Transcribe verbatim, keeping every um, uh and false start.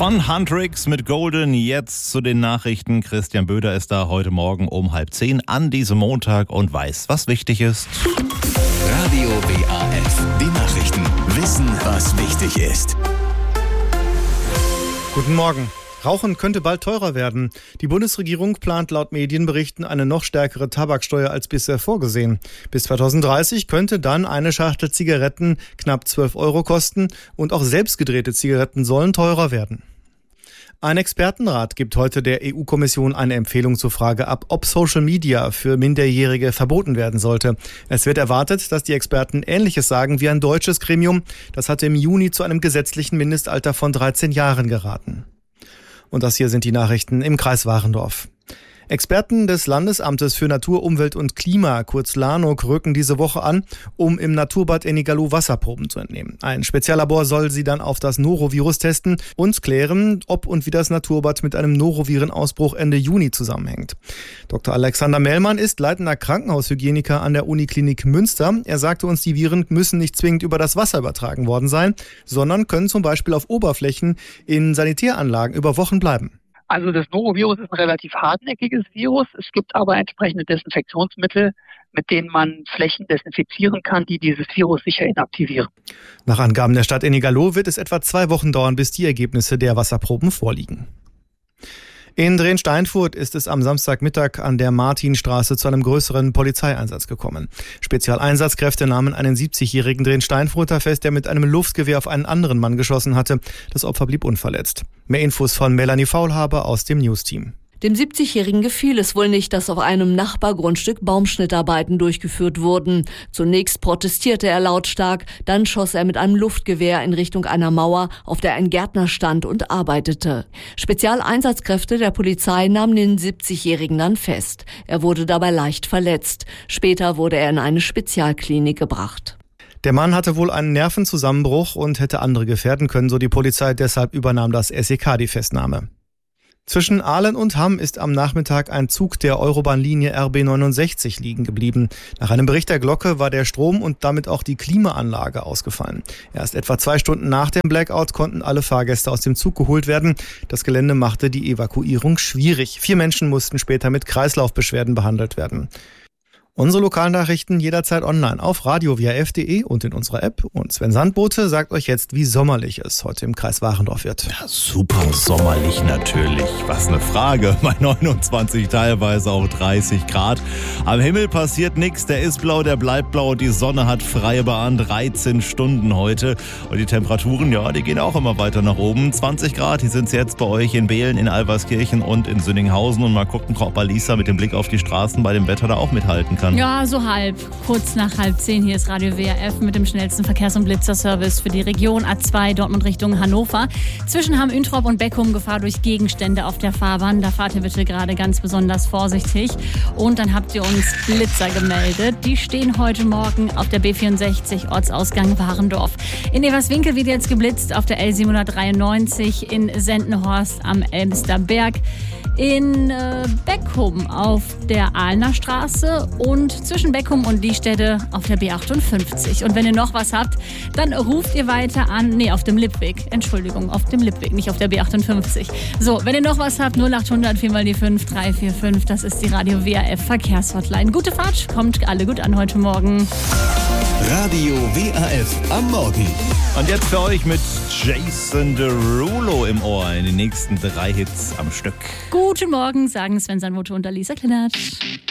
Von Huntrix mit Golden. Jetzt zu den Nachrichten. Christian Böder ist da heute Morgen um halb zehn an diesem Montag und weiß, was wichtig ist. Radio W A F. Die Nachrichten. Wissen, was wichtig ist. Guten Morgen. Rauchen könnte bald teurer werden. Die Bundesregierung plant laut Medienberichten eine noch stärkere Tabaksteuer als bisher vorgesehen. Bis zweitausenddreißig könnte dann eine Schachtel Zigaretten knapp zwölf Euro kosten und auch selbstgedrehte Zigaretten sollen teurer werden. Ein Expertenrat gibt heute der E U-Kommission eine Empfehlung zur Frage ab, ob Social Media für Minderjährige verboten werden sollte. Es wird erwartet, dass die Experten Ähnliches sagen wie ein deutsches Gremium. Das hatte im Juni zu einem gesetzlichen Mindestalter von dreizehn Jahren geraten. Und das hier sind die Nachrichten im Kreis Warendorf. Experten des Landesamtes für Natur, Umwelt und Klima, kurz LANUK, rücken diese Woche an, um im Naturbad Ennigerloh Wasserproben zu entnehmen. Ein Speziallabor soll sie dann auf das Norovirus testen und klären, ob und wie das Naturbad mit einem Norovirenausbruch Ende Juni zusammenhängt. Doktor Alexander Mellmann ist leitender Krankenhaushygieniker an der Uniklinik Münster. Er sagte uns, die Viren müssen nicht zwingend über das Wasser übertragen worden sein, sondern können zum Beispiel auf Oberflächen in Sanitäranlagen über Wochen bleiben. Also das Norovirus ist ein relativ hartnäckiges Virus. Es gibt aber entsprechende Desinfektionsmittel, mit denen man Flächen desinfizieren kann, die dieses Virus sicher inaktivieren. Nach Angaben der Stadt Ennigerloh wird es etwa zwei Wochen dauern, bis die Ergebnisse der Wasserproben vorliegen. In Drensteinfurt ist es am Samstagmittag an der Martinstraße zu einem größeren Polizeieinsatz gekommen. Spezialeinsatzkräfte nahmen einen siebzigjährigen Drensteinfurter fest, der mit einem Luftgewehr auf einen anderen Mann geschossen hatte. Das Opfer blieb unverletzt. Mehr Infos von Melanie Faulhaber aus dem Newsteam. Dem siebzigjährigen gefiel es wohl nicht, dass auf einem Nachbargrundstück Baumschnittarbeiten durchgeführt wurden. Zunächst protestierte er lautstark, dann schoss er mit einem Luftgewehr in Richtung einer Mauer, auf der ein Gärtner stand und arbeitete. Spezialeinsatzkräfte der Polizei nahmen den siebzigjährigen dann fest. Er wurde dabei leicht verletzt. Später wurde er in eine Spezialklinik gebracht. Der Mann hatte wohl einen Nervenzusammenbruch und hätte andere gefährden können, so die Polizei. Deshalb übernahm das S E K die Festnahme. Zwischen Aalen und Hamm ist am Nachmittag ein Zug der Eurobahnlinie R B neunundsechzig liegen geblieben. Nach einem Bericht der Glocke war der Strom und damit auch die Klimaanlage ausgefallen. Erst etwa zwei Stunden nach dem Blackout konnten alle Fahrgäste aus dem Zug geholt werden. Das Gelände machte die Evakuierung schwierig. Vier Menschen mussten später mit Kreislaufbeschwerden behandelt werden. Unsere Lokalnachrichten jederzeit online auf radio w a f punkt de und in unserer App. Und Sven Sandbote sagt euch jetzt, wie sommerlich es heute im Kreis Warendorf wird. Ja, super sommerlich natürlich. Was eine Frage. Bei neunundzwanzig, teilweise auch dreißig Grad. Am Himmel passiert nichts. Der ist blau, der bleibt blau. Die Sonne hat freie Bahn. dreizehn Stunden heute. Und die Temperaturen, ja, die gehen auch immer weiter nach oben. zwanzig Grad, die sind es jetzt bei euch in Behlen, in Alverskirchen und in Sünninghausen. Und mal gucken, ob Alisa mit dem Blick auf die Straßen bei dem Wetter da auch mithalten kann. Ja, so halb. Kurz nach halb zehn. Hier ist Radio W A F mit dem schnellsten Verkehrs- und Blitzerservice für die Region A zwei Dortmund Richtung Hannover. Zwischen Hamm-Üntrop und Beckum Gefahr durch Gegenstände auf der Fahrbahn. Da fahrt ihr bitte gerade ganz besonders vorsichtig. Und dann habt ihr uns Blitzer gemeldet. Die stehen heute Morgen auf der B vierundsechzig Ortsausgang Warendorf. In Everswinkel wird jetzt geblitzt auf der L siebenhundertdreiundneunzig, in Sendenhorst am Elmsterberg, in äh, Beckum auf der Ahlner Straße und zwischen Beckum und Liestede auf der B achtundfünfzig. Und wenn ihr noch was habt, dann ruft ihr weiter an. Nee, auf dem Lippweg. Entschuldigung, auf dem Lippweg, nicht auf der B achtundfünfzig. So, wenn ihr noch was habt, null achthundert vier mal die fünf drei vier fünf. Das ist die Radio W A F Verkehrshotline. Gute Fahrt, kommt alle gut an heute Morgen. Radio W A F am Morgen. Und jetzt für euch mit Jason Derulo im Ohr in den nächsten drei Hits am Stück. Guten Morgen, sagen Sven Sandwoto und Alisa Kleinert.